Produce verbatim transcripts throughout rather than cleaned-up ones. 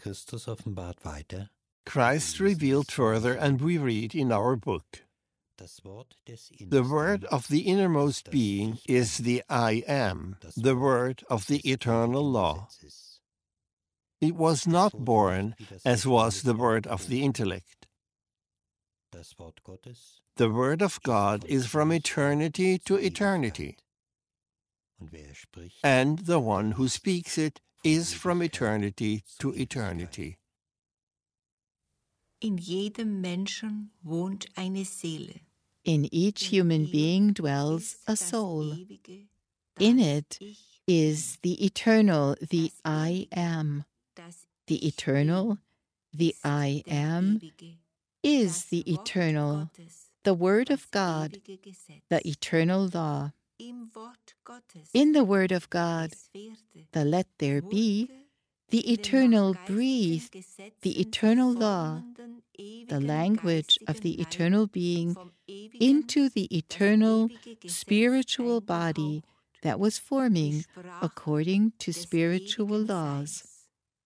Christus offenbart weiter. Christ revealed further, and we read in our book, Das Wort des the Innersten, word of the innermost being is the I Am, the word of the eternal law. Gesetzes. It was not born as was the word of the intellect. Das Wort Gottes The word of God is from eternity to eternity, und wer spricht, and the one who speaks it is from eternity to eternity. In jedem Menschen wohnt eine Seele. In each human being dwells a soul. Ewige, In das it Ich is the eternal, the das I Ewige, Am. das The Ich eternal, the ist I der Am, Ewige, is das the Wort eternal, Gottes, the Word das of God, ewige Gesetz. the eternal law. Im Wort Gottes, In the Word of God, es werde, the Let There Be, wurde the in den eternal nach geistigen breathe, Gesetzen the eternal law, verformenden, the ewigen language of geistigen the Leib eternal being, vom ewigen, into the das eternal ewige Gesetz spiritual body eingehaucht, that was die forming Sprache according to des spiritual ewigen laws. Seins.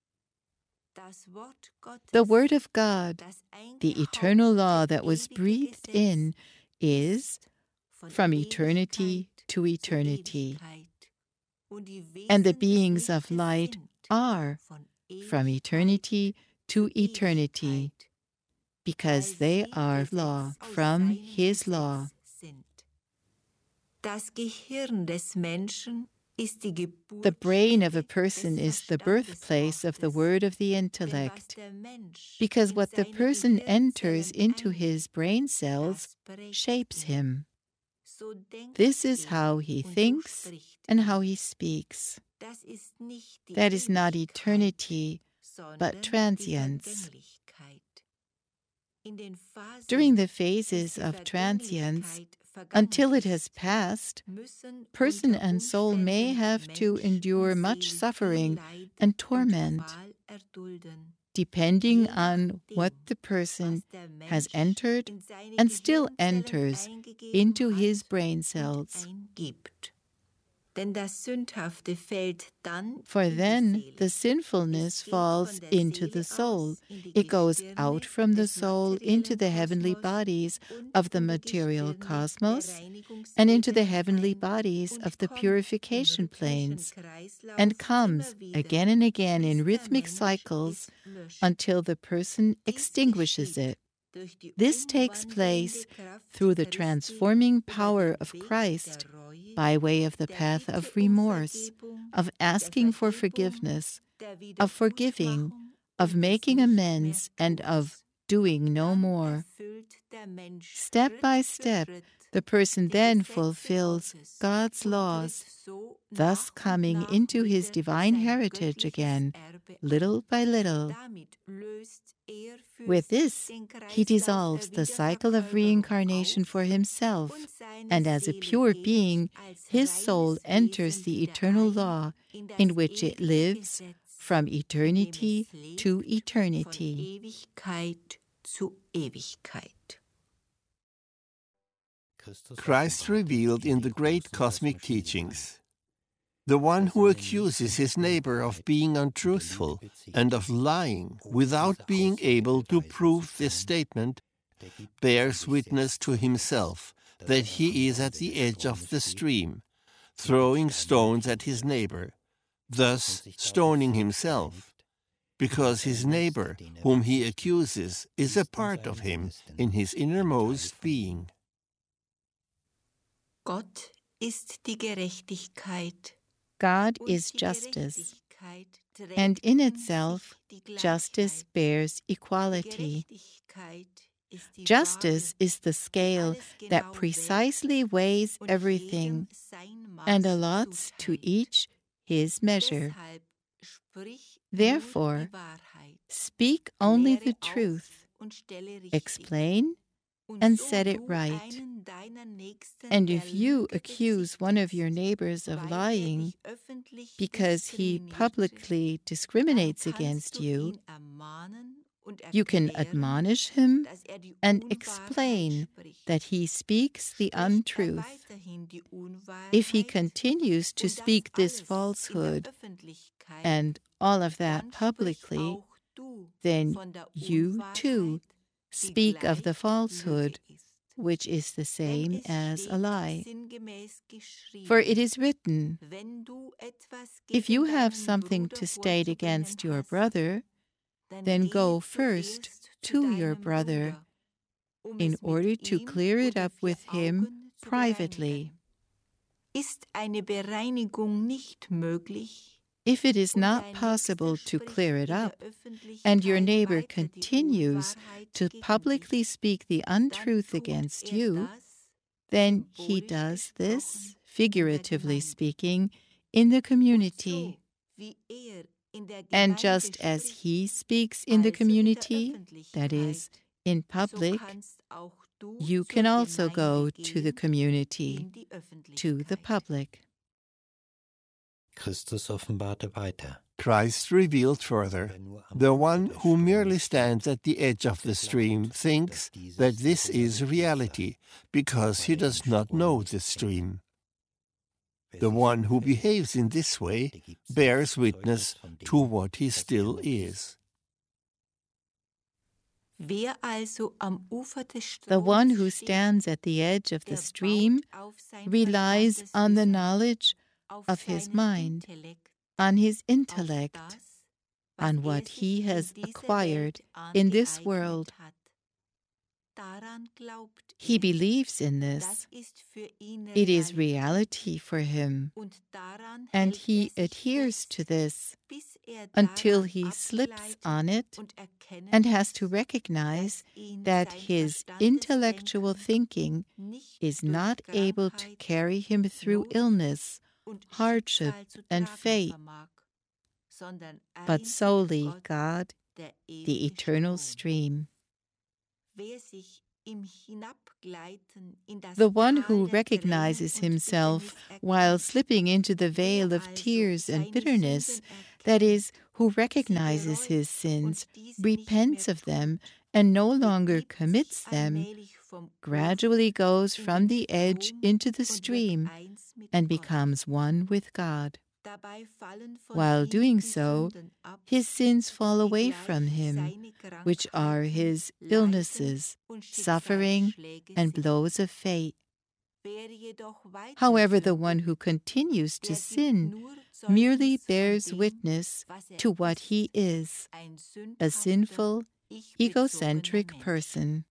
Das Wort Gottes, The Word of God, das the eternal law eingehauchte that was ewige breathed Gesetz, in, is von from eternity Ewigkeit to zu eternity. Ewigkeit. Und die And the Wesen des beings of Lichtes light sind are von from Ewigkeit eternity to zu eternity, Ewigkeit, because weil they sie are Gesetz law aus from seinem His Gesetz law. sind. Das Gehirn des Menschen ist die The brain of a Geburtsstätte person des is the birthplace of the Verstandeswortes. word of the Denn was intellect, der Mensch because in what the seine person enters Gehirnzellen into his eingibt, brain cells das prägt shapes ihn. him. So denkt This is er how he und so thinks spricht and er. how he speaks. Das ist nicht die That is not Ewigkeit, eternity, sondern but die transience. Vergänglichkeit. In den Phasen, During the bis phases die of transience, Vergänglichkeit vergangen until it ist, has passed, müssen person unter and soul may Umständen have to Mensch endure und much Seele suffering viel Leid and und torment, Qual erdulden, depending je on what nachdem, the person was der has Mensch entered in seine and still Gehirnzellen enters eingegeben into hat his brain und cells. eingibt. Denn das Sündhafte fällt dann For in die then Seele. the sinfulness Es geht falls von der into Seele the soul. aus in die It goes Gestirne out from the des soul into the materiellen heavenly Kosmos bodies und of the in die material Gestirne der cosmos and into the Reinigungsebene heavenly ein bodies und of the kommt im purification rhythmischen planes Kreislauf and comes immer wieder, again and again bis in der rhythmic Mensch cycles es löscht. until the person Dies extinguishes geschieht it. durch die This takes umwandelnde place Kraft through the Christi transforming über power den of Weg Christ der Reue, by way of the der path Bitte of um remorse, Vergebung, of der asking for Vergebung, forgiveness, der of forgiving, Wiederaufmachung of und des making Nicht amends, mehr and of Tuns. doing no Dann more. erfüllt der Mensch Step Schritt by für step, Schritt the person die then Gesetze fulfills Gottes God's und laws, tritt so thus nach und coming nach into his wieder divine sein heritage göttliches again, Erbe little an. by little. Damit löst er für With sich this, den he Kreislauf dissolves der the cycle of Wiederverkörperung reincarnation auf for himself, und seine and as a Seele pure geht being, als his soul reines enters Wesen the wieder eternal ein law in das in which it ewige lives Gesetz, from in dem eternity es lebt to von eternity. Ewigkeit zu Ewigkeit. Christus Christ offenbarte revealed in die the great großen cosmic kosmischen teachings. The one who accuses his neighbor of being untruthful and of lying without being able to prove this statement bears witness to himself that he is at the edge of the stream, throwing stones at his neighbor, thus stoning himself, because his neighbor, whom he accuses, is a part of him in his innermost being. Gott ist die Gerechtigkeit. God Und is die justice, Gerechtigkeit trägt and in in itself, sich die justice Gleichheit. bears Die equality. Gerechtigkeit ist die Justice Waage, is the die scale alles that genau precisely wägt weighs und everything jedem sein Maß and allots to zuteilt. each his measure. Deshalb sprich nur Therefore, die Wahrheit, speak only kläre the auf truth, und stelle richtig. explain, Und and so set it du right. einen deiner Nächsten And der if you Lüge accuse one of your bezichtigst, neighbors of weil er lying dich öffentlich because he diskriminierte, publicly dann discriminates kannst against du you, ihn ermahnen und you can erklären, admonish him dass er die and Unwahrheit explain spricht. that he speaks the Spricht er untruth. weiterhin die If he Unwahrheit continues to und das speak this alles in der falsehood Öffentlichkeit, and all of that dann sprich publicly, auch then you too speak of the falsehood, which is the same as a lie. For it is written, if you have something to state against your brother, then go first to your brother, in order to clear it up with him privately. Ist eine Bereinigung nicht möglich? If it is not possible to clear it up, and your neighbor continues to publicly speak the untruth against you, then he does this, figuratively speaking, in the community. And just as he speaks in the community, that is, in public, you can also go to the community, to the public. Christus offenbarte weiter. Christ revealed further, the one who merely stands at the edge of the stream thinks that this is reality, because he does not know the stream. The one who behaves in this way bears witness to what he still is. The one who stands at the edge of the stream relies on the knowledge of his mind, on his intellect, on what he has acquired in this world. He believes in this. It is reality for him, and he adheres to this until he slips on it and has to recognize that his intellectual thinking is not able to carry him through illness, hardship, and fate, but solely God, the eternal stream. The one who recognizes himself while slipping into the vale of tears and bitterness, that is, who recognizes his sins, repents of them, and no longer commits them, gradually goes from the edge into the stream and becomes one with God. While doing so, his sins fall away from him, which are his illnesses, suffering, and blows of fate. However, the one who continues to sin merely bears witness to what he is, a sinful, egocentric person.